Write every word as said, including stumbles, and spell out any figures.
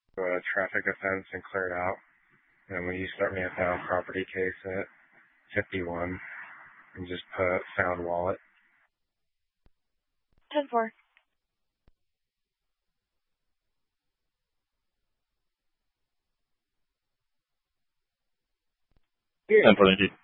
a traffic offense and clear it out. And when you start me a found property case at fifty-one, and just put found wallet. ten four. ten four, thank you.